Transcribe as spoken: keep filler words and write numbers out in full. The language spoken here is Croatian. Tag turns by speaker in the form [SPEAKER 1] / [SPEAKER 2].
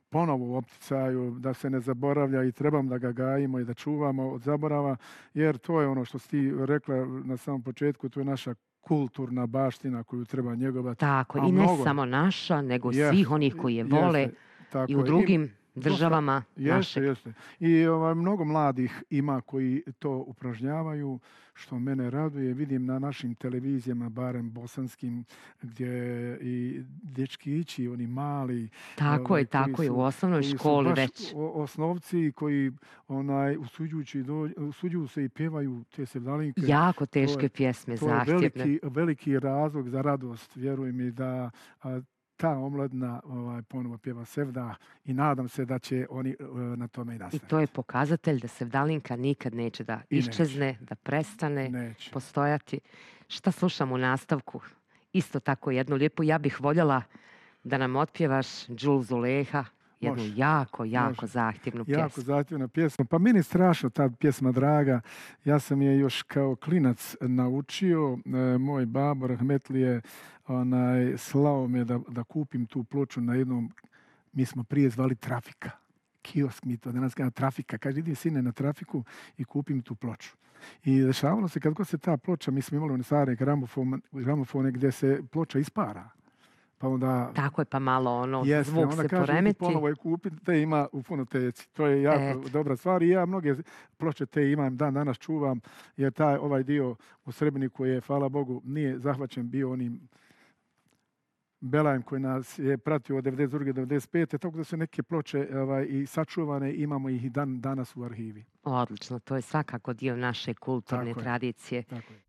[SPEAKER 1] ponovo u opticaju, da se ne zaboravlja i trebamo da ga gajimo i da čuvamo od zaborava, jer to je ono što si ti rekla na samom početku, to je naša kulturna baština koju treba njegovati.
[SPEAKER 2] Tako,
[SPEAKER 1] a
[SPEAKER 2] i ne
[SPEAKER 1] mnogo,
[SPEAKER 2] samo naša, nego
[SPEAKER 1] jest,
[SPEAKER 2] svih onih koji je vole
[SPEAKER 1] jeste, tako
[SPEAKER 2] i u
[SPEAKER 1] je.
[SPEAKER 2] drugim
[SPEAKER 1] I
[SPEAKER 2] državama
[SPEAKER 1] jeste,
[SPEAKER 2] našeg.
[SPEAKER 1] jeste. I ovaj, mnogo mladih ima koji to upražnjavaju, što mene raduje. Vidim na našim televizijama, barem bosanskim, gdje i dečkići, oni mali.
[SPEAKER 2] Tako
[SPEAKER 1] ovaj,
[SPEAKER 2] je, tako
[SPEAKER 1] koji
[SPEAKER 2] je, u
[SPEAKER 1] su,
[SPEAKER 2] osnovnoj
[SPEAKER 1] koji su
[SPEAKER 2] školi
[SPEAKER 1] baš
[SPEAKER 2] već.
[SPEAKER 1] o- osnovci koji onaj, usuđujući do, usuđuju se i pjevaju te sevdalinke.
[SPEAKER 2] Jako
[SPEAKER 1] To je,
[SPEAKER 2] teške pjesme,
[SPEAKER 1] to je
[SPEAKER 2] zahtjevne.
[SPEAKER 1] veliki, veliki razlog za radost, vjeruj mi da a, ta omladina ovaj, ponovo pjeva sevda i nadam se da će oni uh, na tome i
[SPEAKER 2] I
[SPEAKER 1] nastaviti.
[SPEAKER 2] to je pokazatelj da sevdalinka nikad neće da
[SPEAKER 1] I
[SPEAKER 2] iščezne,
[SPEAKER 1] neće.
[SPEAKER 2] da prestane
[SPEAKER 1] Neće.
[SPEAKER 2] postojati. Šta slušamo u nastavku? Isto tako jednu lijepu. Ja bih voljela da nam otpjevaš Džul Zuleha, jednu
[SPEAKER 1] Može,
[SPEAKER 2] jako, jako
[SPEAKER 1] može.
[SPEAKER 2] zahtjevnu
[SPEAKER 1] Jako
[SPEAKER 2] pjesmu.
[SPEAKER 1] zahtjevna pjesma. Pa meni je strašno ta pjesma draga. Ja sam je još kao klinac naučio. E, moj babo Rahmetlije onaj, slao me da, da kupim tu ploču na jednom, mi smo prije zvali Trafika. Kiosk mi to danas gleda Trafika. Kaže, idi sine na Trafiku i kupim tu ploču. I dešavalo se kad god se ta ploča, mi smo imali one stare gramofone, gramofone gdje se ploča ispara. Pa onda...
[SPEAKER 2] Tako je, pa malo ono,
[SPEAKER 1] Jeste,
[SPEAKER 2] zvuk
[SPEAKER 1] onda
[SPEAKER 2] se
[SPEAKER 1] kaže,
[SPEAKER 2] poremeti.
[SPEAKER 1] ponovo je kupiti, te ima u fonoteci. To je jako
[SPEAKER 2] Et.
[SPEAKER 1] dobra stvar i ja mnoge ploče te imam, dan danas čuvam, jer taj ovaj dio u Srebreniku je, hvala Bogu, nije zahvaćen bio onim belajem koji nas je pratio od devedeset druge do devedeset pete tako da su neke ploče ovaj, i sačuvane, imamo ih i dan danas u arhivi.
[SPEAKER 2] Odlično, to je svakako dio naše kulturne
[SPEAKER 1] Tako je,
[SPEAKER 2] tradicije.
[SPEAKER 1] tako je.